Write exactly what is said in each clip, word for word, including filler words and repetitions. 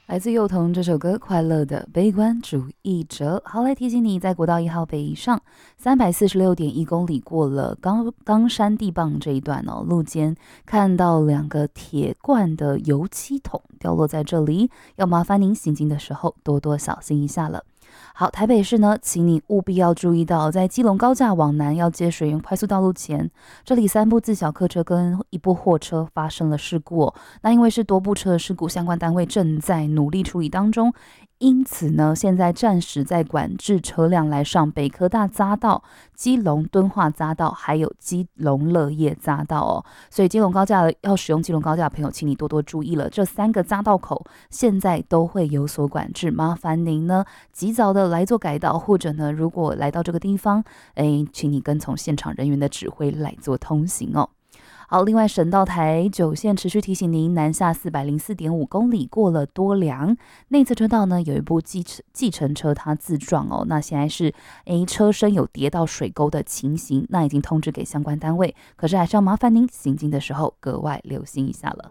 来自幼童这首歌《快乐的悲观主义者》。好，来提醒你，在国道一号北上三百四十六点一公里过了冈冈山地磅这一段哦，路肩看到两个铁罐的油漆桶掉落在这里，要麻烦您行经的时候多多小心一下了。好，台北市呢，请你务必要注意到，在基隆高架往南要接水源快速道路前，这里三部自小客车跟一部货车发生了事故哦。那因为是多部车的事故，相关单位正在努力处理当中，因此呢，现在暂时在管制车辆来上北科大匝道、基隆敦化匝道，还有基隆乐业匝道哦。所以基隆高架要使用基隆高架的朋友，请你多多注意了，这三个匝道口现在都会有所管制，麻烦您呢及早的来做改道，或者呢，如果来到这个地方，哎，请你跟从现场人员的指挥来做通行哦。好，另外省道台九线持续提醒您，南下四百零四点五公里过了多良内侧车道呢，有一部计计程车它自撞哦，那现在是诶车身有跌到水沟的情形，那已经通知给相关单位，可是还是要麻烦您行进的时候格外留心一下了。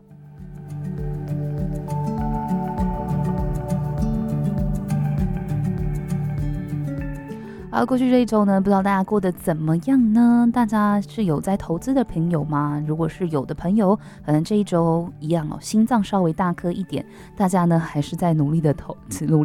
好，过去这一周呢，不知道大家过得怎么样呢？大家是有在投资的朋友吗？如果是有的朋友，可能这一周一样哦，心脏稍微大颗一点，大家呢还是在努力的投努力。